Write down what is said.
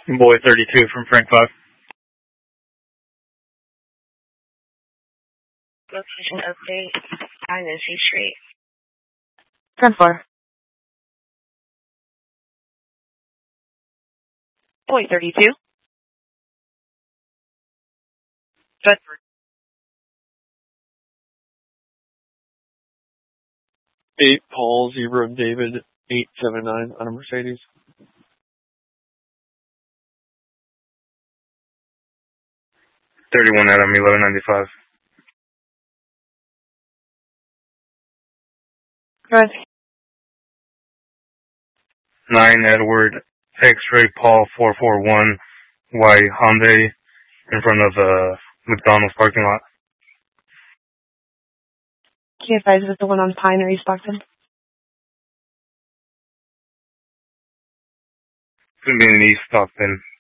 Boy 32 from Frank 5. Location update, Dynasty Street. 10-4. Boy 32. Bedford. 8 Paul 0 David 879 on a Mercedes. 31 Adam 1195. Good. 9 Edward X-Ray Paul 441 Y Hyundai in front of the McDonald's parking lot. Can you advise if it's the one on Pine or East Stockton? It's going to be in East Stockton.